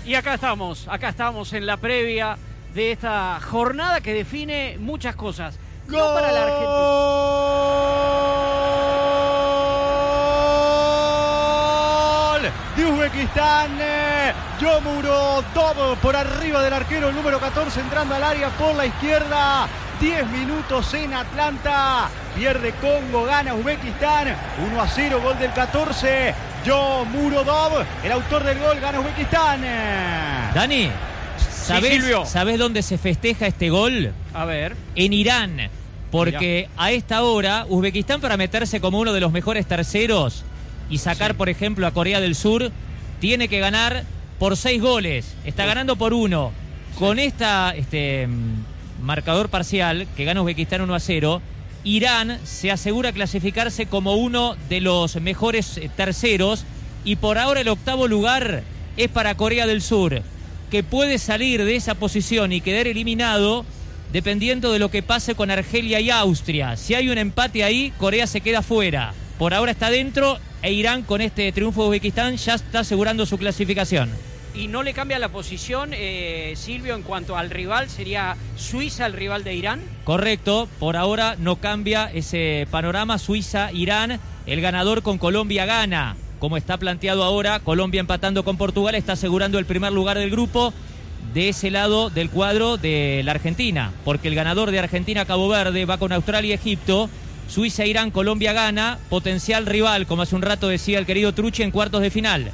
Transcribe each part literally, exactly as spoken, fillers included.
Y acá estamos, acá estamos en la previa de esta jornada que define muchas cosas. ¡Gol! No para la Argentina. De Uzbekistán, Yomurodov por arriba del arquero, el número catorce, entrando al área por la izquierda. diez minutos en Atlanta. Pierde Congo, gana Uzbekistán. uno a cero, gol del catorce. Yomurodov, el autor del gol, gana Uzbekistán. Dani, ¿sabés, Sí, ¿sabés dónde se festeja este gol? A ver. En Irán. Porque Mirá. a esta hora, Uzbekistán, para meterse como uno de los mejores terceros y sacar, sí. por ejemplo, a Corea del Sur, tiene que ganar por seis goles. Está sí. ganando por uno. Sí. Con esta este marcador parcial, que gana Uzbekistán uno a cero, Irán se asegura clasificarse como uno de los mejores terceros, y por ahora el octavo lugar es para Corea del Sur, que puede salir de esa posición y quedar eliminado dependiendo de lo que pase con Argelia y Austria. Si hay un empate ahí, Corea se queda fuera. Por ahora está dentro, e Irán, con este triunfo de Uzbekistán, ya está asegurando su clasificación. Y no le cambia la posición, eh, Silvio, en cuanto al rival. ¿Sería Suiza el rival de Irán? Correcto, por ahora no cambia ese panorama. Suiza-Irán, el ganador con Colombia gana. Como está planteado ahora, Colombia empatando con Portugal está asegurando el primer lugar del grupo de ese lado del cuadro de la Argentina, porque el ganador de Argentina-Cabo Verde va con Australia y Egipto. Suiza-Irán, Colombia gana, potencial rival, como hace un rato decía el querido Truchi, en cuartos de final.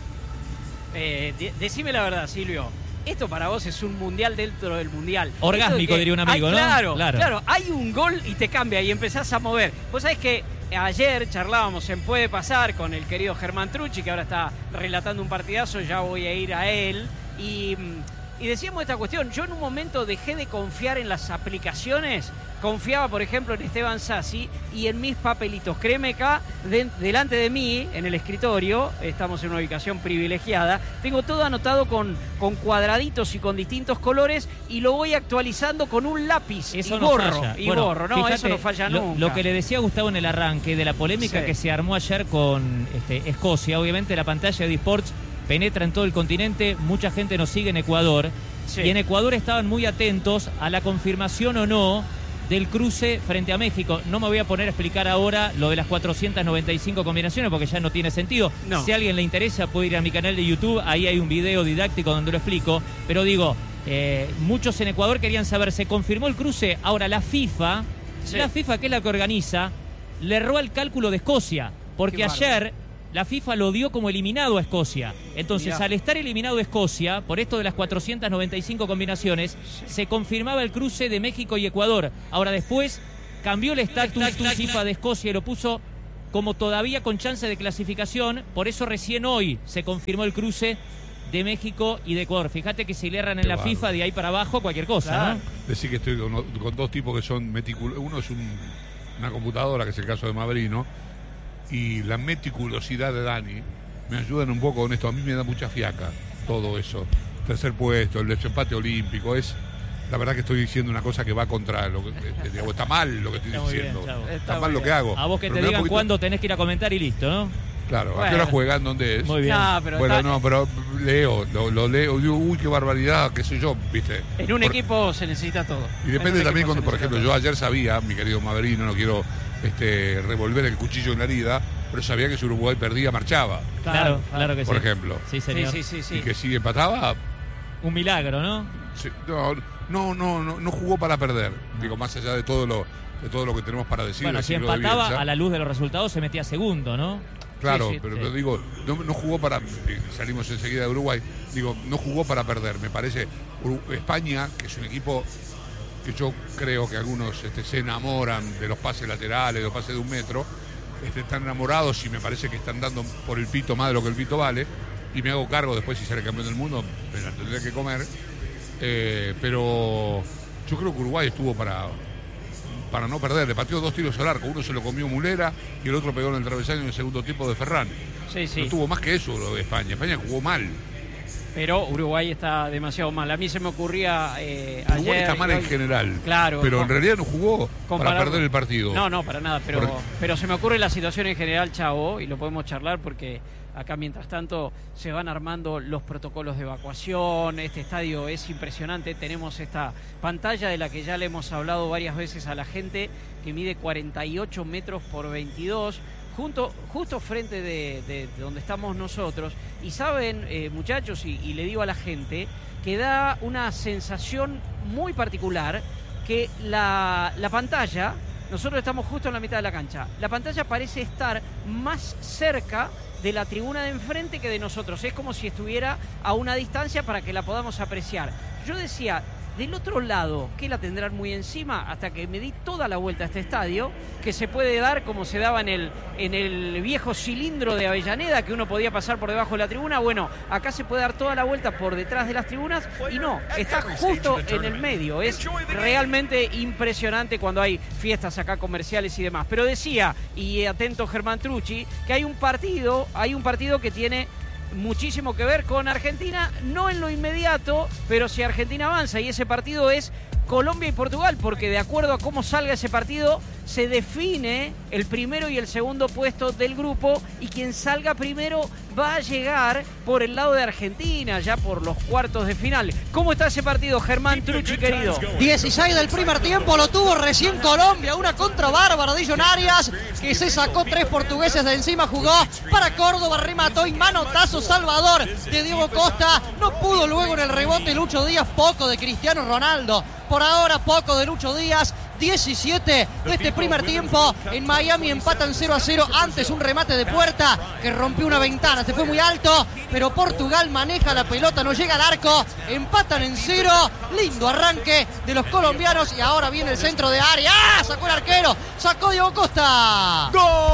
Eh, de, decime la verdad, Silvio. Esto para vos es un mundial dentro del mundial. Orgásmico, que, diría un amigo, hay, ¿no? Claro, claro, claro. Hay un gol y te cambia y empezás a mover. Vos sabés que ayer charlábamos en Puede Pasar con el querido Germán Truchi, que ahora está relatando un partidazo. Ya voy a ir a él. Y, y decíamos esta cuestión. Yo en un momento dejé de confiar en las aplicaciones. Confiaba, por ejemplo, en Esteban Sassi y en mis papelitos. Créeme, acá, de, delante de mí, en el escritorio, estamos en una ubicación privilegiada, tengo todo anotado con, con cuadraditos y con distintos colores, y lo voy actualizando con un lápiz. Eso y no borro, falla. y bueno, borro. No, fíjate, eso no falla lo, nunca. Lo que le decía Gustavo en el arranque de la polémica sí. que se armó ayer con este, Escocia. Obviamente la pantalla de eSports penetra en todo el continente, mucha gente nos sigue en Ecuador, sí. y en Ecuador estaban muy atentos a la confirmación o no del cruce frente a México. No me voy a poner a explicar ahora lo de las cuatrocientas noventa y cinco combinaciones porque ya no tiene sentido. No. Si a alguien le interesa puede ir a mi canal de YouTube, ahí hay un video didáctico donde lo explico. Pero digo, eh, muchos en Ecuador querían saber, ¿se confirmó el cruce? Ahora la FIFA, sí. la FIFA, que es la que organiza, le erró el cálculo de Escocia, porque ayer la FIFA lo dio como eliminado a Escocia. Entonces, Mirá. al estar eliminado a Escocia, por esto de las cuatrocientas noventa y cinco combinaciones, se confirmaba el cruce de México y Ecuador. Ahora después cambió el estatus FIFA de Escocia y lo puso como todavía con chance de clasificación. Por eso recién hoy se confirmó el cruce de México y de Ecuador. Fíjate que si le erran en Qué la barro. FIFA, de ahí para abajo, cualquier cosa, claro. ¿no? Decir que estoy con, con dos tipos que son meticulosos. Uno es un, una computadora, que es el caso de Mabrino, y la meticulosidad de Dani me ayudan un poco con esto. A mí me da mucha fiaca todo eso. Tercer puesto, el desempate olímpico, es la verdad que estoy diciendo una cosa que va contra lo que, que, que está mal lo que estoy está diciendo bien, está, está mal lo que hago. A vos que pero te digan poquito... cuándo tenés que ir a comentar y listo, ¿no? Claro, bueno. ¿a qué hora juegan? ¿Dónde es? Muy bien. No, pero bueno, está... no, pero leo, lo, lo leo, digo, uy, qué barbaridad, qué sé yo, ¿viste? En un por... equipo se necesita todo. Y depende también cuando, por ejemplo, todo. Yo ayer sabía, mi querido Maverino, no quiero este, revolver el cuchillo en la herida, pero sabía que si Uruguay perdía, marchaba. Claro, claro que sí. Por ejemplo. Sí, señor. Sí, sí, sí, sí. Y que si empataba... Un milagro, ¿no? Sí, no, no, no, no, no jugó para perder. Digo, más allá de todo lo, de todo lo que tenemos para decir. Bueno, si empataba, a la luz de los resultados, se metía segundo, ¿no? Claro, sí, sí, pero, sí. pero digo, no, no jugó para... Salimos enseguida de Uruguay. Digo, no jugó para perder. Me parece España, que es un equipo que yo creo que algunos este, se enamoran de los pases laterales, de los pases de un metro. Este, están enamorados y me parece que están dando por el pito más de lo que el pito vale. Y me hago cargo después si sale campeón del mundo, me la tendré que comer. Eh, pero yo creo que Uruguay estuvo para... para no perder, le pateó dos tiros al arco, uno se lo comió Mulera y el otro pegó en el travesaño en el segundo tiempo de Ferran. Sí, sí. No tuvo más que eso lo de España, España jugó mal. Pero Uruguay está demasiado mal. A mí se me ocurría eh, Uruguay ayer... está mal en general. Claro. Pero con, en realidad no jugó para perder el partido. No, no, para nada. Pero, porque... pero se me ocurre la situación en general, Chavo, y lo podemos charlar porque acá mientras tanto se van armando los protocolos de evacuación. Este estadio es impresionante. Tenemos esta pantalla de la que ya le hemos hablado varias veces a la gente, que mide cuarenta y ocho metros por veintidós. Junto, justo frente de, de, de donde estamos nosotros. Y saben, eh, muchachos, y, y le digo a la gente, que da una sensación muy particular, que la, la pantalla, nosotros estamos justo en la mitad de la cancha, la pantalla parece estar más cerca de la tribuna de enfrente que de nosotros. Es como si estuviera a una distancia para que la podamos apreciar. Yo decía, del otro lado, que la tendrán muy encima, hasta que me di toda la vuelta a este estadio, que se puede dar como se daba en el, en el viejo cilindro de Avellaneda, que uno podía pasar por debajo de la tribuna. Bueno, acá se puede dar toda la vuelta por detrás de las tribunas y no, está justo en el medio. Es realmente impresionante cuando hay fiestas acá comerciales y demás. Pero decía, y atento Germán Trucci, que hay un partido, hay un partido que tiene muchísimo que ver con Argentina, no en lo inmediato, pero si Argentina avanza, y ese partido es Colombia y Portugal, porque de acuerdo a cómo salga ese partido se define el primero y el segundo puesto del grupo, y quien salga primero va a llegar por el lado de Argentina, ya por los cuartos de final. ¿Cómo está ese partido, Germán Trucci, querido? dieciséis del primer tiempo, lo tuvo recién Colombia, una contra bárbara de John Arias, que se sacó tres portugueses de encima, jugó para Córdoba, remató y manotazo Salvador de Diego Costa. No pudo luego en el rebote Lucho Díaz, poco de Cristiano Ronaldo. Por ahora poco de Lucho Díaz. diecisiete de este primer tiempo. En Miami empatan cero a cero. Antes un remate de puerta que rompió una ventana, se fue muy alto, pero Portugal maneja la pelota, no llega al arco. Empatan en cero. Lindo arranque de los colombianos, y ahora viene el centro de área. ¡Ah! Sacó el arquero, sacó Diego Costa.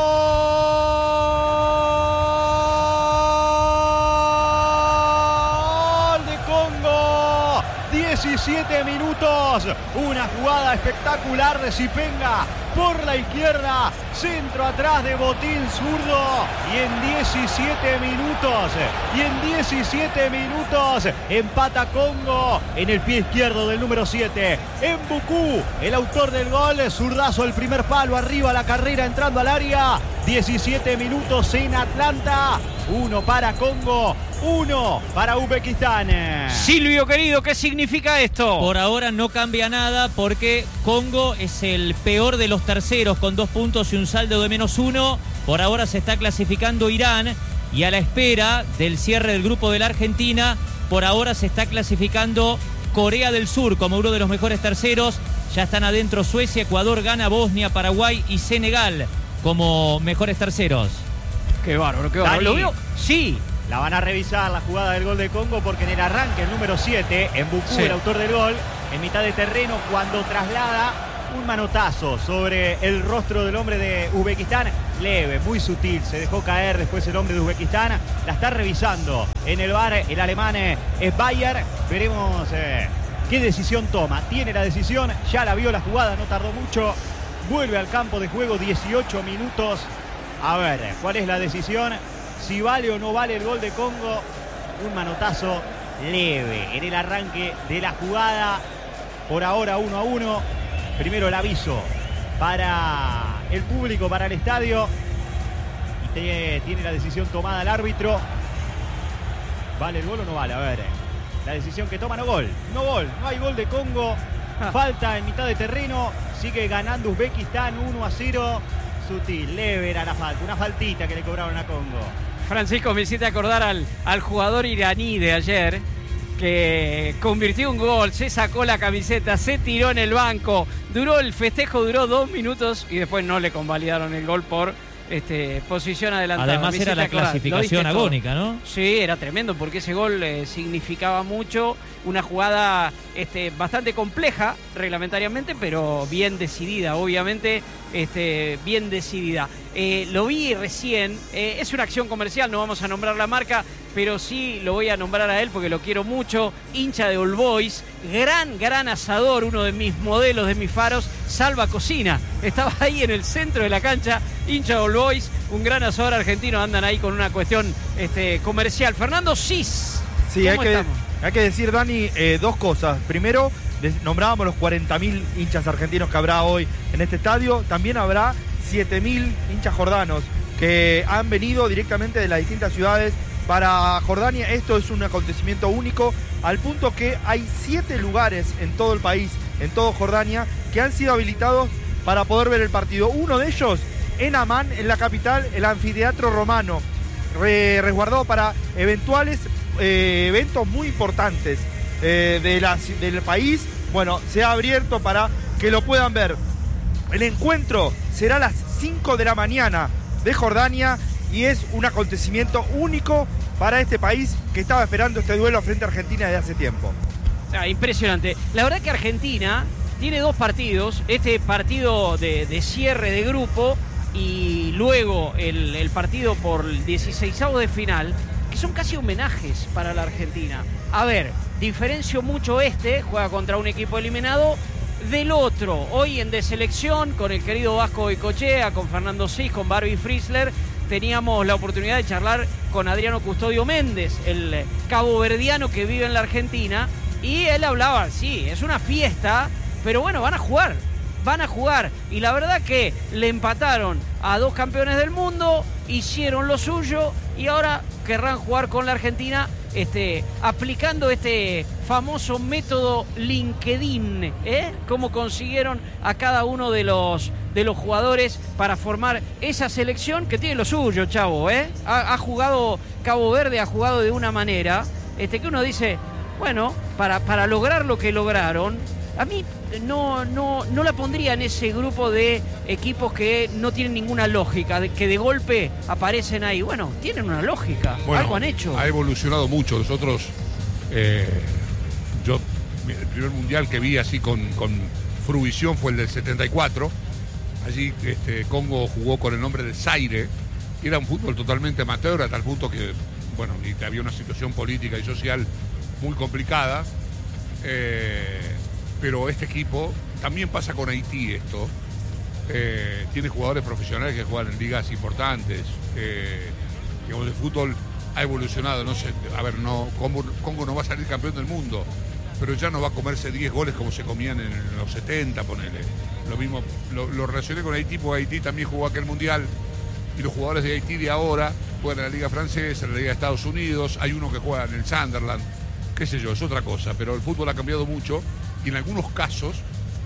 ¡Gol de Congo! diecisiete minutos, una jugada espectacular de Zipenga por la izquierda, centro atrás de Botín zurdo, y en diecisiete minutos, y en diecisiete minutos empata Congo en el pie izquierdo del número siete, Mbuku, el autor del gol, zurdazo el primer palo, arriba la carrera entrando al área. diecisiete minutos en Atlanta, uno para Congo, uno para Uzbekistán. Silvio, querido, ¿qué significa esto? Por ahora no cambia nada, porque Congo es el peor de los terceros, con dos puntos y un saldo de menos uno. Por ahora se está clasificando Irán, y a la espera del cierre del grupo de la Argentina, por ahora se está clasificando Corea del Sur como uno de los mejores terceros. Ya están adentro Suecia, Ecuador, Ghana, Bosnia, Paraguay y Senegal como mejores terceros. Qué bárbaro, qué bárbaro. ¿Lo veo? Sí. La van a revisar la jugada del gol de Congo, porque en el arranque el número siete, Mbuku, sí, el autor del gol, en mitad de terreno, cuando traslada un manotazo sobre el rostro del hombre de Uzbekistán, leve, muy sutil, se dejó caer después el hombre de Uzbekistán. La está revisando en el V A R el alemán es Bayer. Veremos eh, qué decisión toma. Tiene la decisión, ya la vio la jugada, no tardó mucho. Vuelve al campo de juego, dieciocho minutos. A ver, ¿cuál es la decisión? Si vale o no vale el gol de Congo. Un manotazo leve en el arranque de la jugada. Por ahora uno a uno. Primero el aviso para el público, para el estadio. Y te, tiene la decisión tomada el árbitro. ¿Vale el gol o no vale? A ver, la decisión que toma, no gol. No gol, no hay gol de Congo. Falta en mitad de terreno. Sigue ganando Uzbekistán uno a cero. Sutil, leve era la falta. Una faltita que le cobraron a Congo. Francisco, me hiciste acordar al, al jugador iraní de ayer, que convirtió un gol, se sacó la camiseta, se tiró en el banco, duró el festejo, duró dos minutos y después no le convalidaron el gol por este, posición adelantada. Además era la clasificación agónica, ¿no? Sí, era tremendo, porque ese gol eh, significaba mucho, una jugada este, bastante compleja reglamentariamente, pero bien decidida, obviamente, este, bien decidida. Eh, lo vi recién, eh, es una acción comercial, no vamos a nombrar la marca, pero sí lo voy a nombrar a él porque lo quiero mucho, hincha de All Boys, gran, gran asador, uno de mis modelos, de mis faros, Salva Cocina, estaba ahí en el centro de la cancha, hincha de All Boys, un gran asador argentino, andan ahí con una cuestión este, comercial. Fernando Cis. Sí, hay que, hay que decir, Dani, eh, dos cosas. Primero, nombrábamos los cuarenta mil hinchas argentinos que habrá hoy en este estadio. También habrá siete mil hinchas jordanos que han venido directamente de las distintas ciudades para Jordania. Esto es un acontecimiento único, al punto que hay siete lugares en todo el país, en todo Jordania, que han sido habilitados para poder ver el partido. Uno de ellos en Amán, en la capital, el anfiteatro romano, re, resguardado para eventuales eh, eventos muy importantes eh, de la, del país. Bueno, se ha abierto para que lo puedan ver. El encuentro será a las cinco de la mañana de Jordania y es un acontecimiento único para este país que estaba esperando este duelo frente a Argentina desde hace tiempo. Ah, impresionante. La verdad que Argentina tiene dos partidos, este partido de, de cierre de grupo y luego el, el partido por el dieciseisavo de final, que son casi homenajes para la Argentina. A ver, diferencio mucho este, juega contra un equipo eliminado del otro. Hoy en De Selección, con el querido Vasco Goicoechea, con Fernando Sis, con Barbie Frizzler, teníamos la oportunidad de charlar con Adriano Custodio Méndez, el caboverdiano que vive en la Argentina, y él hablaba, sí, es una fiesta, pero bueno, van a jugar, van a jugar. Y la verdad que le empataron a dos campeones del mundo, hicieron lo suyo y ahora querrán jugar con la Argentina, este, aplicando este famoso método LinkedIn, ¿eh? Cómo consiguieron a cada uno de los, de los jugadores para formar esa selección que tiene lo suyo, chavo, ¿eh? Ha, ha jugado Cabo Verde, ha jugado de una manera este, que uno dice, bueno, para, para lograr lo que lograron, a mí no, no, no la pondría en ese grupo de equipos que no tienen ninguna lógica, de, que de golpe aparecen ahí. Bueno, tienen una lógica, bueno, algo han hecho. Ha evolucionado mucho. Nosotros, eh, yo, el primer mundial que vi así con, con fruición fue el del setenta y cuatro. Allí este, Congo jugó con el nombre de Zaire. Era un fútbol totalmente amateur, a tal punto que, bueno, y había una situación política y social muy complicada. Eh, pero este equipo, también pasa con Haití esto, eh, tiene jugadores profesionales que juegan en ligas importantes, eh, digamos, el fútbol ha evolucionado, no sé, a ver, no, Congo, Congo no va a salir campeón del mundo, pero ya no va a comerse diez goles como se comían en los setenta, ponele. Lo mismo, lo, lo relacioné con Haití, porque Haití también jugó aquel mundial, y los jugadores de Haití de ahora juegan en la liga francesa, en la liga de Estados Unidos, hay uno que juega en el Sunderland, qué sé yo, es otra cosa, pero el fútbol ha cambiado mucho. Y en algunos casos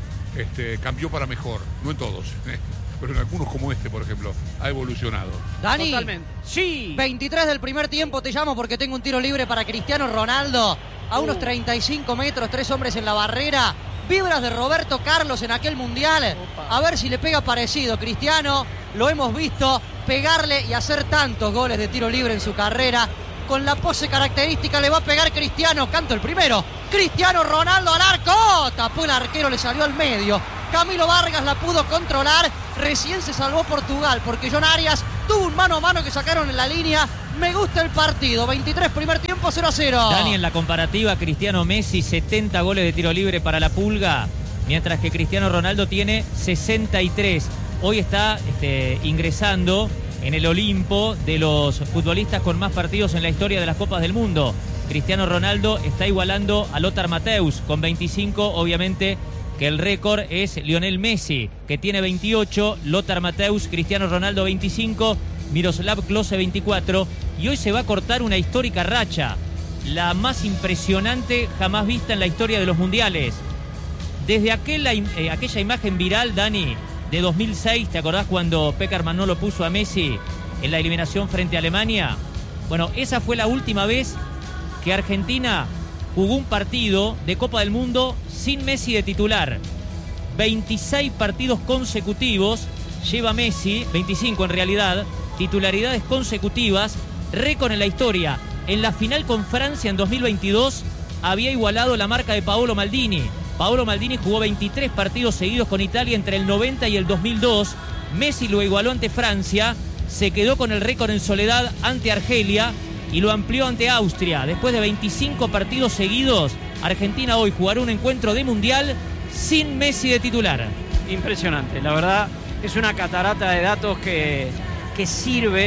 este, cambió para mejor, no en todos, ¿eh? Pero en algunos como este, por ejemplo, ha evolucionado. Dani, totalmente. Sí. veintitrés del primer tiempo, te llamo porque tengo un tiro libre para Cristiano Ronaldo. A unos treinta y cinco metros, tres hombres en la barrera. Vibras de Roberto Carlos en aquel mundial. Opa. A ver si le pega parecido. Cristiano, lo hemos visto pegarle y hacer tantos goles de tiro libre en su carrera. Con la pose característica le va a pegar Cristiano. Canto el primero. Cristiano Ronaldo al arco. Tapó el arquero, le salió al medio. Camilo Vargas la pudo controlar. Recién se salvó Portugal porque John Arias tuvo un mano a mano que sacaron en la línea. Me gusta el partido. veintitrés primer tiempo, cero a cero. Dani, en la comparativa, Cristiano Messi, setenta goles de tiro libre para la Pulga, mientras que Cristiano Ronaldo tiene sesenta y tres. Hoy está este, ingresando en el Olimpo de los futbolistas con más partidos en la historia de las Copas del Mundo. Cristiano Ronaldo está igualando a Lothar Matthäus con veinticinco, obviamente que el récord es Lionel Messi, que tiene veintiocho, Lothar Matthäus, Cristiano Ronaldo veinticinco, Miroslav Klose veinticuatro, y hoy se va a cortar una histórica racha, la más impresionante jamás vista en la historia de los mundiales. Desde aquella, eh, aquella imagen viral, Dani, de dos mil seis, ¿te acordás cuando Peckerman no lo puso a Messi en la eliminación frente a Alemania? Bueno, esa fue la última vez que Argentina jugó un partido de Copa del Mundo sin Messi de titular. veintiséis partidos consecutivos lleva Messi, veinticinco en realidad, titularidades consecutivas, récord en la historia. En la final con Francia en dos mil veintidós había igualado la marca de Paolo Maldini. Paolo Maldini jugó veintitrés partidos seguidos con Italia entre el noventa y el dos mil dos. Messi lo igualó ante Francia, se quedó con el récord en soledad ante Argelia y lo amplió ante Austria. Después de veinticinco partidos seguidos, Argentina hoy jugará un encuentro de Mundial sin Messi de titular. Impresionante, la verdad es una catarata de datos que, que sirven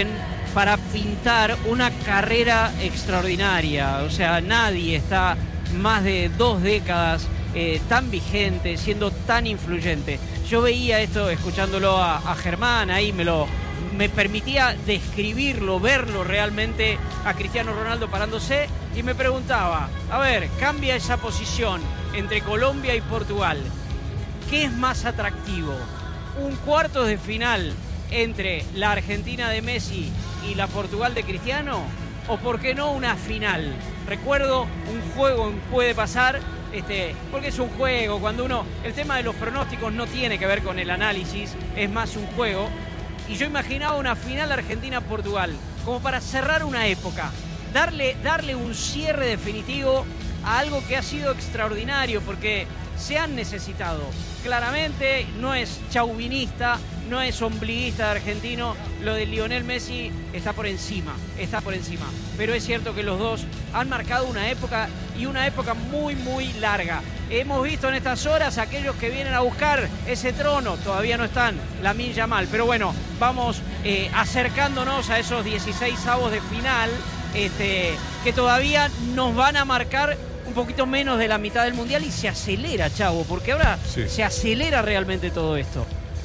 para pintar una carrera extraordinaria. O sea, nadie está más de dos décadas eh, tan vigente, siendo tan influyente. Yo veía esto escuchándolo a, a Germán, ahí me lo me permitía describirlo, verlo realmente a Cristiano Ronaldo parándose, y me preguntaba, a ver, cambia esa posición entre Colombia y Portugal. ¿Qué es más atractivo? ¿Un cuartos de final entre la Argentina de Messi y la Portugal de Cristiano? ¿O por qué no una final? Recuerdo un juego puede pasar, este, porque es un juego, cuando uno, el tema de los pronósticos no tiene que ver con el análisis, es más un juego, y yo imaginaba una final Argentina-Portugal, como para cerrar una época, darle, darle un cierre definitivo a algo que ha sido extraordinario, porque se han necesitado. Claramente no es chauvinista, no es ombliguista de argentino, lo de Lionel Messi está por encima, está por encima. Pero es cierto que los dos han marcado una época, y una época muy, muy larga. Hemos visto en estas horas aquellos que vienen a buscar ese trono, todavía no están, Lamine Yamal. Pero bueno, vamos eh, acercándonos a esos dieciséis avos de final, este, que todavía nos van a marcar un poquito menos de la mitad del Mundial, y se acelera, Chavo, porque ahora sí. se acelera realmente todo esto.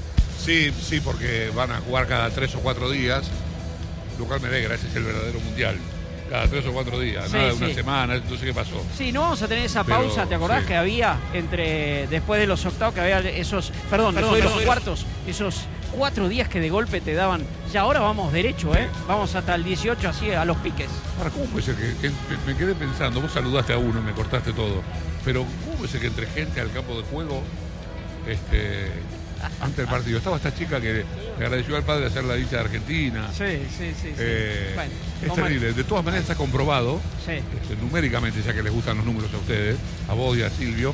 Sí, sí, porque van a jugar cada tres o cuatro días, lo cual me alegra, ese es el verdadero Mundial. Cada tres o cuatro días, sí, nada de una sí. semana, no sé qué pasó. Sí, no vamos a tener esa pausa, pero, ¿te acordás sí. que había entre, después de los octavos, que había esos, perdón, perdón después de los pero, cuartos, esos cuatro días que de golpe te daban, ya ahora vamos derecho, ¿eh? Vamos hasta el dieciocho, así a los piques. Ahora, ¿cómo puede ser que, que me quedé pensando, vos saludaste a uno, me cortaste todo, pero ¿cómo puede ser que entre gente al campo de juego, este... antes del partido estaba esta chica que le agradeció al padre hacer la dicha de Argentina? Sí, sí, sí, sí. Eh, bueno, es terrible. De todas maneras está comprobado, sí. este, numéricamente, ya que les gustan los números a ustedes, a vos y a Silvio,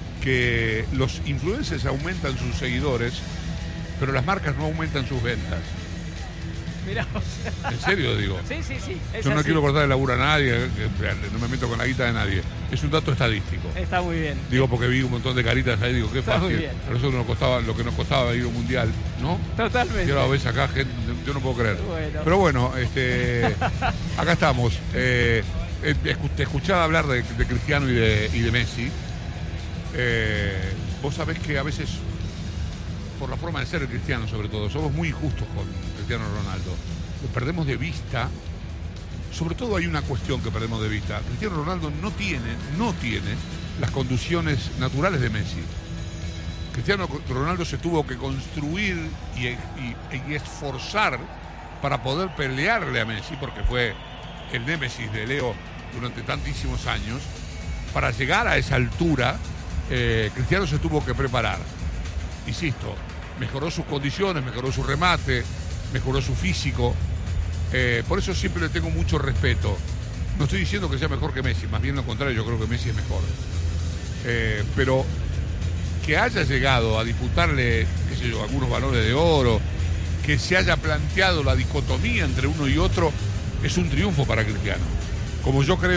que los influencers aumentan sus seguidores, pero las marcas no aumentan sus ventas. Mirá, o sea... En serio digo. Sí, sí, sí. Yo no así. quiero cortar el laburo a nadie, no me meto con la guita de nadie. Es un dato estadístico. Está muy bien. Digo, porque vi un montón de caritas ahí, digo, qué Está fácil. A nosotros nos costaba lo que nos costaba ir a un mundial, ¿no? Totalmente. Y ahora ves acá, gente, yo no puedo creer. Bueno. Pero bueno, este, acá estamos. Eh, te escuchaba hablar de, de Cristiano y de, y de Messi. Eh, vos sabés que a veces, por la forma de ser el Cristiano sobre todo, somos muy injustos con Cristiano Ronaldo. Lo perdemos de vista. Sobre todo hay una cuestión que perdemos de vista. Cristiano Ronaldo no tiene, no tiene las condiciones naturales de Messi. Cristiano Ronaldo se tuvo que construir y, y, y esforzar para poder pelearle a Messi, porque fue el némesis de Leo durante tantísimos años. Para llegar a esa altura, eh, Cristiano se tuvo que preparar. Insisto, mejoró sus condiciones, mejoró su remate, mejoró su físico. Eh, por eso siempre le tengo mucho respeto. No estoy diciendo que sea mejor que Messi, más bien lo contrario, yo creo que Messi es mejor. Eh, pero que haya llegado a disputarle, qué sé yo, algunos balones de oro, que se haya planteado la dicotomía entre uno y otro, es un triunfo para Cristiano. Como yo creo